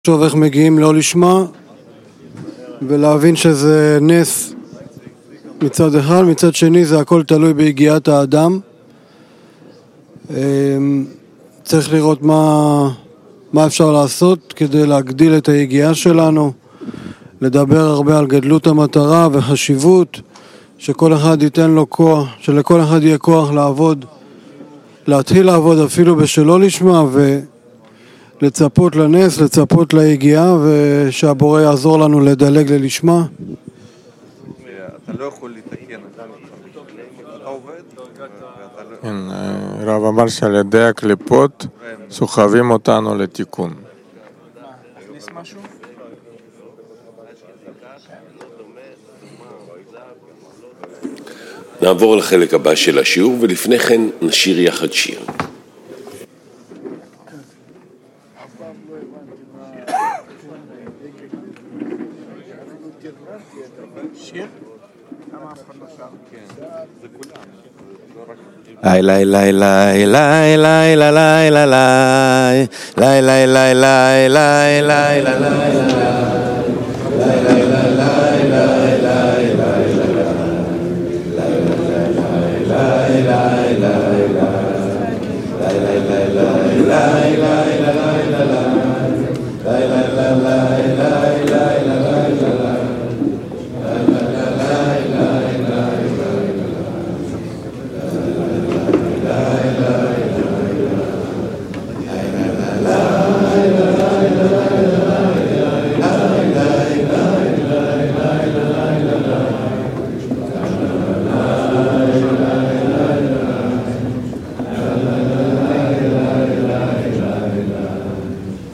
לחשוב איך מגיעים לא לשמה ולהבין שזה נס מצד אחד, מצד שני זה הכל תלוי בהגיעת האדם. צריך לראות מה אפשר לעשות כדי להגדיל את ההגיעה שלנו, לדבר הרבה על גדלות המטרה וחשיבות, שכל אחד ייתן לו כוח, שלכל אחד יהיה כוח לעבוד, להתחיל לעבוד אפילו בשלא לשמה ולצפות לנס, לצפות להגיעה, ושהבורא יעזור לנו לדלג ללשמה. אתה לא יכול לתקן, אתה עובד, רב אמר שעל ידי הקליפות סוחבים אותנו לתיקון. להכניס משהו? נעבור לחלק הבא של השיעור, ולפני כן נשיר יחד שיר. שיר? למה אף אחד לא שר? כן, זה כולם. Lai lai lai lai lai lai lai lai lai lai lai lai lai lai lai lai